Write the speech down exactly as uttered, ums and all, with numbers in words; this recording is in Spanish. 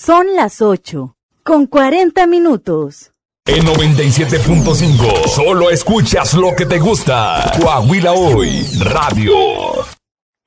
Son las ocho, con cuarenta minutos. En noventa y siete punto cinco, solo escuchas lo que te gusta. Coahuila Hoy, Radio.